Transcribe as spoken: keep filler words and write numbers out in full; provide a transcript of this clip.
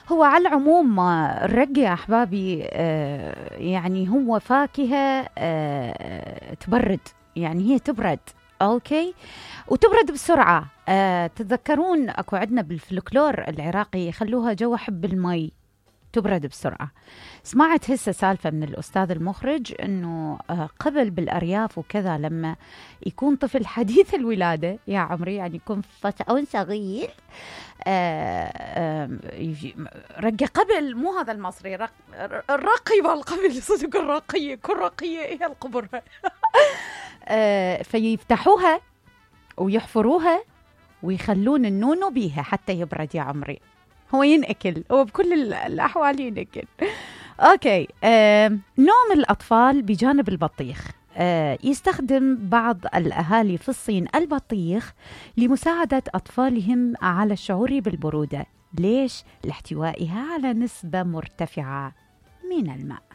هو على العموم آه، الرق يا أحبابي آه، يعني هو فاكهة آه، تبرد، يعني هي تبرد. أوكي، وتبرد بسرعة. آه، تتذكرون أكو عندنا بالفلكلور العراقي يخلوها جو حب المي، تبرد بسرعة. سمعت هسه سالفة من الأستاذ المخرج أنه آه، قبل بالأرياف وكذا لما يكون طفل حديث الولادة يا عمري، يعني يكون فتاة صغير، آه، آه، يجي- رقي قبل، مو هذا المصري، رق الرقي والقبل صدق، الرقية كل رقية هي القبر. آه، فيفتحوها ويحفروها ويخلون النونو بيها حتى يبرد يا عمري. هو ينأكل، هو بكل ال- الأحوال ينأكل. أوكي، آه، نوم الأطفال بجانب البطيخ. آه، يستخدم بعض الأهالي في الصين البطيخ لمساعدة أطفالهم على الشعور بالبرودة. ليش؟ لاحتوائها على نسبة مرتفعة من الماء.